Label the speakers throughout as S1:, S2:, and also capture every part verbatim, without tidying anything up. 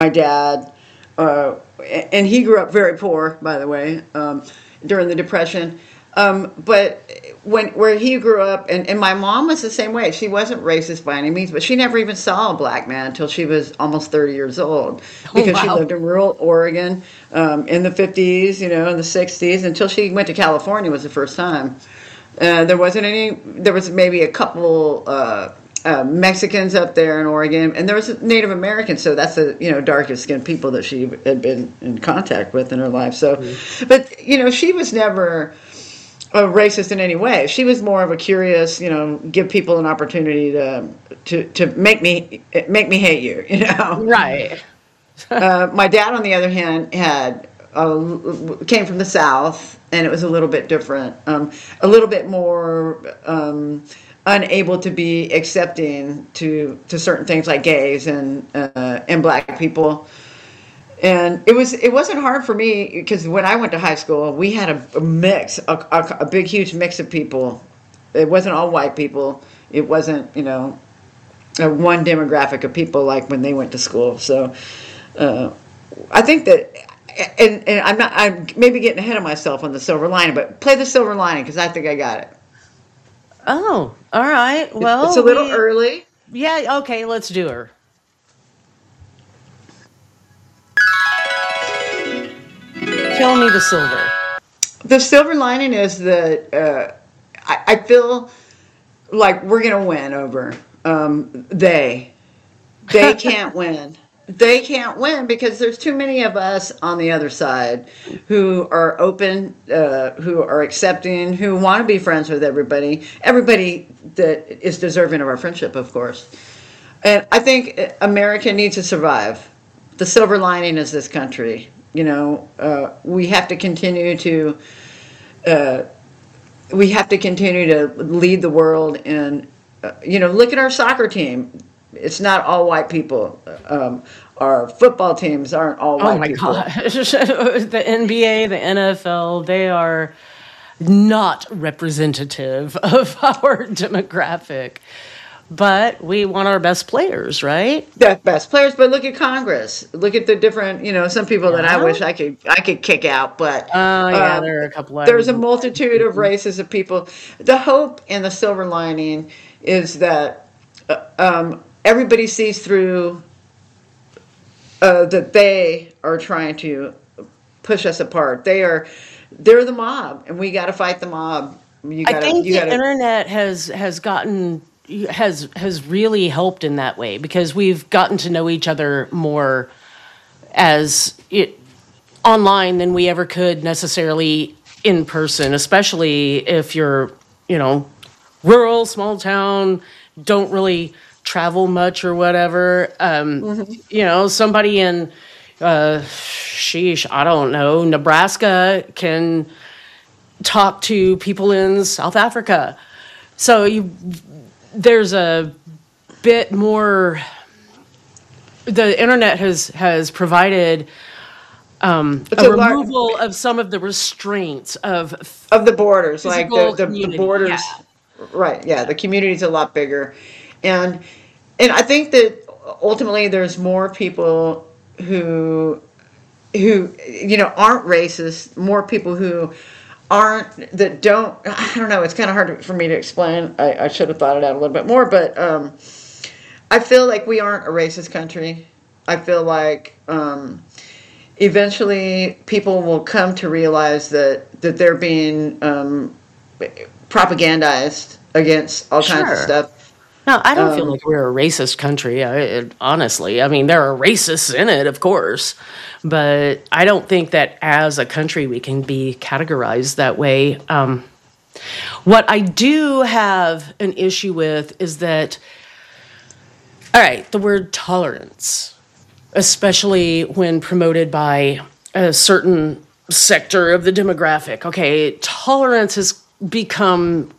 S1: my dad, uh, and he grew up very poor, by the way, um, during the Depression. Um, but when where he grew up, and, and my mom was the same way. She wasn't racist by any means, but she never even saw a black man until she was almost thirty years old,
S2: Oh,
S1: because she
S2: wow.
S1: lived in rural Oregon um, in the fifties, you know, in the sixties, until she went to California was the first time. Uh, there wasn't any. There was maybe a couple uh, uh, Mexicans up there in Oregon, and there was Native Americans. So that's the you know darkest skinned people that she had been in contact with in her life. So, but you know, she was never a racist in any way. She was more of a curious, you know, give people an opportunity to to to make me make me hate you. You know,
S2: Right.
S1: uh, my dad, on the other hand, had uh, came from the South, and it was a little bit different, um, a little bit more um, unable to be accepting to to certain things like gays and uh, and black people. And it was it wasn't hard for me because when I went to high school, we had a, a mix, a, a, a big, huge mix of people. It wasn't all white people. It wasn't, you know, a one demographic of people like when they went to school. So uh, I think that, and, and I'm not, I'm maybe getting ahead of myself on the silver lining, but play the silver lining because I think I got it.
S2: Oh, all right.
S1: It's a
S2: Well,
S1: little
S2: we,
S1: early.
S2: yeah, okay, let's do her. Tell me the silver.
S1: The silver lining is that uh, I, I feel like we're going to win over um, they. They can't win. They can't win because there's too many of us on the other side who are open, uh, who are accepting, who want to be friends with everybody. Everybody that is deserving of our friendship, of course. And I think America needs to survive. The silver lining is this country. You know, uh, we have to continue to uh, we have to continue to lead the world. And uh, you know, look at our soccer team. It's not all white people. Um, our football teams aren't all
S2: Oh
S1: white
S2: my
S1: people.
S2: gosh. The N B A, the N F L, they are not representative of our demographic. But we want our best players, right?
S1: The best players, but look at Congress. Look at the different, you know, some people that I
S2: Yeah.
S1: wish I could I could kick out, but
S2: Oh, yeah,
S1: um,
S2: there are a couple I
S1: there's a
S2: would.
S1: multitude of races of people. The hope and the silver lining is that uh, um, everybody sees through uh, that they are trying to push us apart. They are they're the mob, and we got to fight the mob. You
S2: I
S1: gotta
S2: think
S1: you
S2: the
S1: gotta.
S2: internet has has gotten has has really helped in that way because we've gotten to know each other more as it online than we ever could necessarily in person, especially if you're, you know, rural, small town, don't really travel much or whatever. Um, you know, somebody in uh, sheesh, I don't know, Nebraska can talk to people in South Africa. So you there's a bit more. The internet has has provided um,
S1: It's
S2: a
S1: a lot
S2: removal of some of the restraints of
S1: of the borders, like the,
S2: physical
S1: the, the
S2: community. Yeah,
S1: borders, right? Yeah, the community's a lot bigger, and and I think that ultimately there's more people who who you know aren't racist, more people who aren't that don't. I don't know. It's kind of hard for me to explain. I, I should have thought it out a little bit more, but um, I feel like we aren't a racist country. I feel like. Um, Eventually people will come to realize that that they're being um, propagandized against all kinds of
S2: sure.
S1: stuff.
S2: No, I don't feel
S1: Um,
S2: like we're a racist country. I, it, honestly, I mean, there are racists in it, of course, but I don't think that as a country we can be categorized that way. Um, what I do have an issue with is that, all right, the word tolerance, especially when promoted by a certain sector of the demographic. Okay, tolerance has become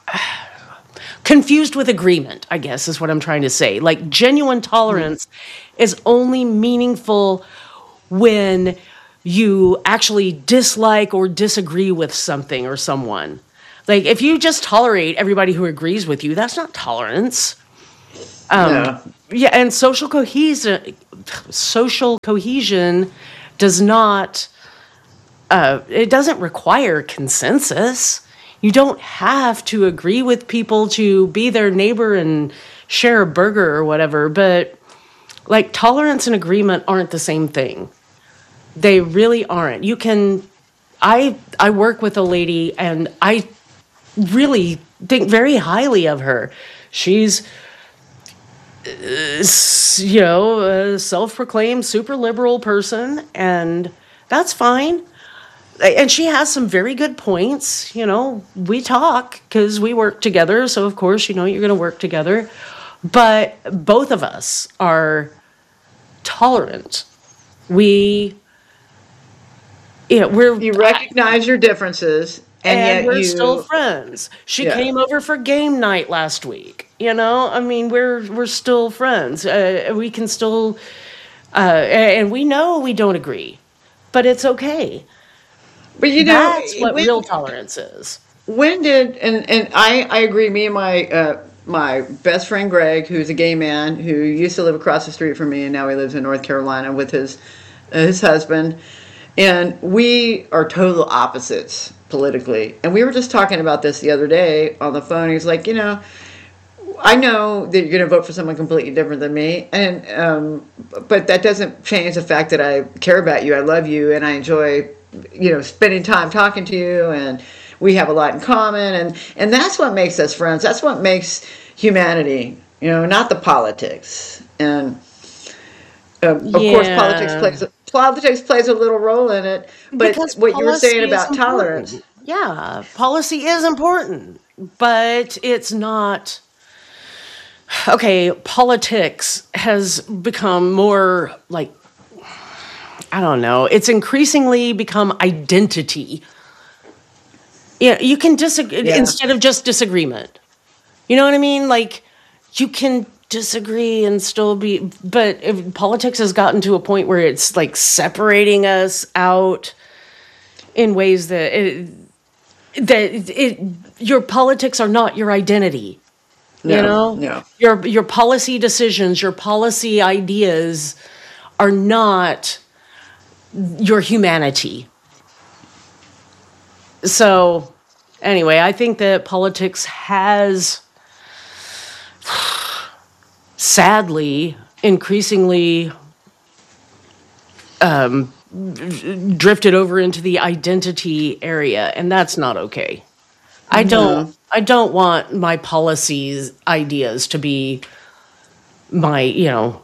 S2: confused with agreement, I guess is what I'm trying to say. Like genuine tolerance is only meaningful when you actually dislike or disagree with something or someone. Like if you just tolerate everybody who agrees with you, that's not tolerance.
S1: No.
S2: Yeah, and social cohesion, social cohesion does not. Uh, it doesn't require consensus. You don't have to agree with people to be their neighbor and share a burger or whatever. But like tolerance and agreement aren't the same thing. They really aren't. You can. I I work with a lady, and I really think very highly of her. She's you know, a self-proclaimed super liberal person, and that's fine. And she has some very good points. You know, we talk because we work together, so of course, you know, you're going to work together. But both of us are tolerant. We, yeah, we're
S1: You recognize your differences, and,
S2: and
S1: yet
S2: we're
S1: you
S2: still friends. She
S1: Yeah.
S2: came over for game night last week. You know, I mean, we're we're still friends. Uh, we can still, uh, and we know we don't agree, but it's okay.
S1: But you know,
S2: That's what
S1: when,
S2: real tolerance is.
S1: when did and and I I agree. Me and my uh, my best friend Greg, who's a gay man who used to live across the street from me, and now he lives in North Carolina with his uh, his husband, and we are total opposites politically. And we were just talking about this the other day on the phone. He's like, you know, I know that you're going to vote for someone completely different than me, and um, but that doesn't change the fact that I care about you, I love you, and I enjoy, you know, spending time talking to you, and we have a lot in common, and and that's what makes us friends. That's what makes humanity, you know, not the politics. And um, of course, politics
S2: Yeah.
S1: plays politics plays a little role in it. But
S2: Because
S1: what you were saying
S2: policy is
S1: about tolerance,
S2: important. Yeah, policy is important, but it's not. Okay, politics has become more like, I don't know, it's increasingly become identity. Yeah, you can disagree
S1: yeah.
S2: instead of just disagreement. You know what I mean? Like, you can disagree and still be, but if politics has gotten to a point where it's like separating us out in ways that it, that it, it your politics are not your identity. You
S1: No,
S2: know,
S1: no.
S2: your your policy decisions, your policy ideas are not your humanity. So, anyway, I think that politics has sadly increasingly um, drifted over into the identity area, and that's not okay. I don't I don't want my policies ideas to be my, you know,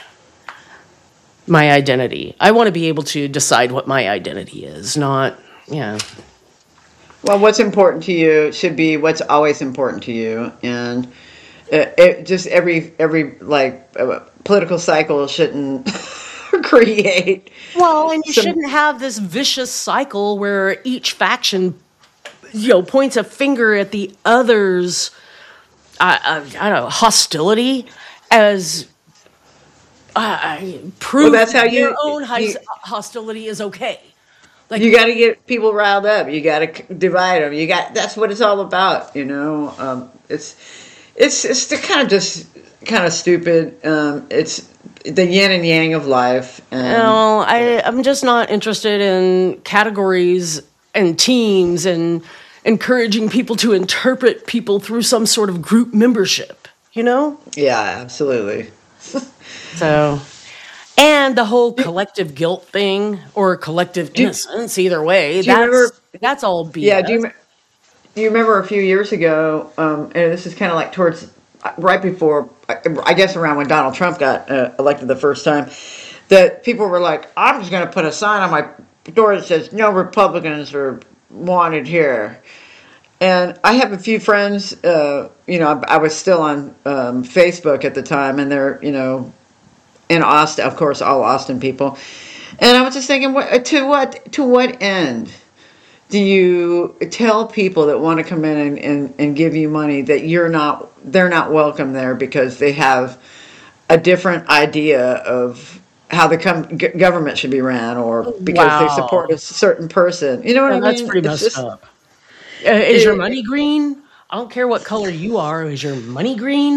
S2: my identity. I want to be able to decide what my identity is, not, yeah.
S1: Well, what's important to you should be what's always important to you, and uh, it, just every every like uh, political cycle shouldn't create
S2: Well, and you
S1: some.
S2: shouldn't have this vicious cycle where each faction, you know, points a finger at the other's, uh, uh, I don't know, hostility as uh,
S1: Well,
S2: proof
S1: that's how
S2: that
S1: you
S2: their own his-
S1: you
S2: hostility is okay. Like,
S1: you got to get people riled up. You got to divide them. You got that's what it's all about. You know, um, it's it's it's the kind of just kind of stupid. Um, it's the yin and yang of life, and
S2: no, I, I'm just not interested in categories and teams and encouraging people to interpret people through some sort of group membership, you know?
S1: yeah, absolutely.
S2: So, and the whole collective guilt thing or collective
S1: Do,
S2: innocence, either way,
S1: do you
S2: that's
S1: remember?
S2: that's all
S1: Yeah, do
S2: B S.
S1: you do you remember a few years ago? Um, and this is kind of like towards right before, I I guess, around when Donald Trump got uh, elected the first time, that people were like, "I'm just going to put a sign on my door that says no Republicans are wanted here." And I have a few friends. Uh, you know, I, I was still on um, Facebook at the time, and they're you know in Austin, of course, all Austin people. And I was just thinking, what, to what to what end do you tell people that want to come in and, and, and give you money that you're not they're not welcome there because they have a different idea of how the com- g- government should be ran, or because they support
S2: Wow.
S1: a certain person? You know what I
S2: Well, that's
S1: mean?
S2: pretty
S1: It's
S2: messed
S1: just
S2: up. Uh, is your
S1: it,
S2: money green? I don't care what color you are. Is your money green?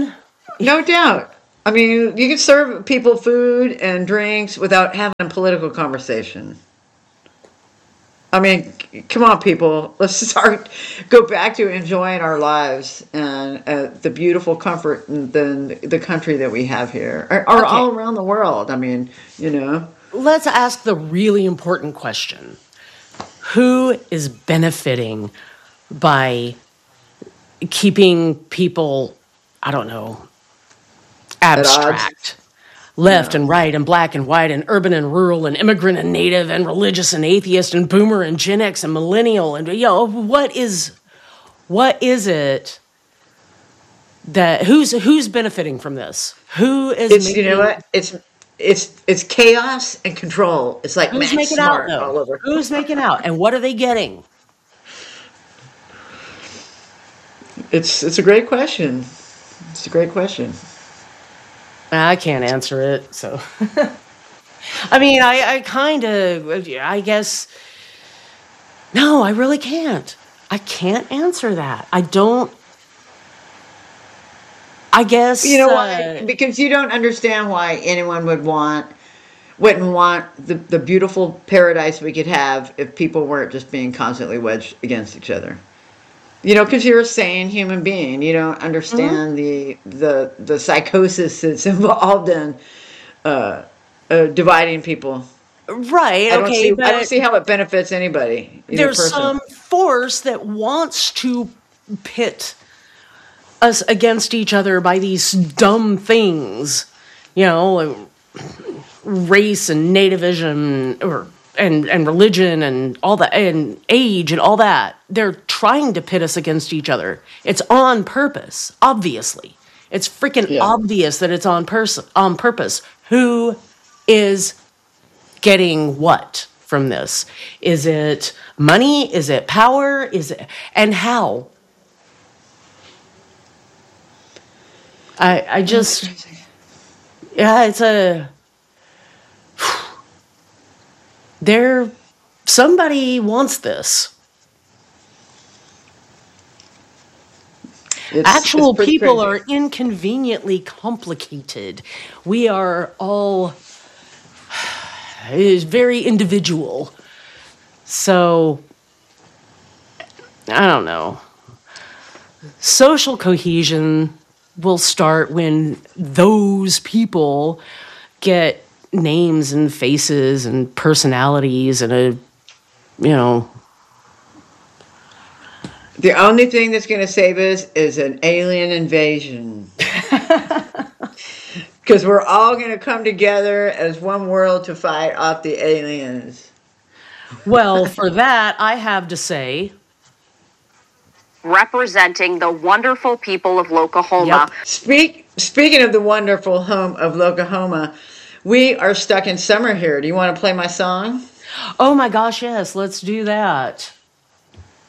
S1: No doubt. I mean, you can serve people food and drinks without having a political conversation. I mean, c- come on, people. Let's start, go back to enjoying our lives and uh, the beautiful comfort and the, the country that we have here, or, or
S2: Okay,
S1: all around the world. I mean, you know,
S2: let's ask the really important question. Who is benefiting by keeping people, I don't know,
S1: at odds.
S2: abstract? Left
S1: Yeah.
S2: and right and black and white and urban and rural and immigrant and native and religious and atheist and boomer and Gen X and millennial and you know what is what is it that who's who's benefiting from this? Who is
S1: It's, you know
S2: making
S1: what? It's, it's, it's chaos and control. It's like
S2: who's
S1: Max
S2: making out
S1: Smart all
S2: though?
S1: over.
S2: Who's making out and what are they getting?
S1: It's, it's a great question. It's a great question.
S2: I can't answer it. So I mean, I I kind of I guess no, I really can't. I can't answer that. I don't I
S1: You
S2: guess
S1: know why?
S2: uh
S1: Because you don't understand why anyone would want wouldn't want the, the beautiful paradise we could have if people weren't just being constantly wedged against each other. You know, because you're a sane human being. You don't
S2: mhm.
S1: understand the the the psychosis that's involved in uh, uh, dividing people.
S2: Right,
S1: I don't
S2: okay,
S1: see I don't
S2: but
S1: see how it benefits anybody, either
S2: there's
S1: person.
S2: some force that wants to pit us against each other by these dumb things, you know, like race and nativism or and and religion and all that and age and all that. They're trying to pit us against each other. It's on purpose, obviously. It's freaking
S1: Yeah.
S2: obvious that it's on pers- on purpose. Who is getting what from this? Is it money? Is it power? Is it and how? I I
S1: That's
S2: just
S1: crazy.
S2: yeah, it's a there somebody wants this.
S1: It's it's
S2: Actual
S1: pretty
S2: people
S1: crazy.
S2: are inconveniently complicated. We are all is very individual. So I don't know. Social cohesion will start when those people get names and faces and personalities and a you know
S1: The only thing that's going to save us is an alien invasion. Because we're all going to come together as one world to fight off the aliens.
S2: well for that I have to say
S3: representing the wonderful people of
S2: yep.
S3: Oklahoma.
S1: Speak, speaking of the wonderful home of Oklahoma, we are stuck in summer here. Do you want to play my song?
S2: Oh my gosh, yes, let's do that.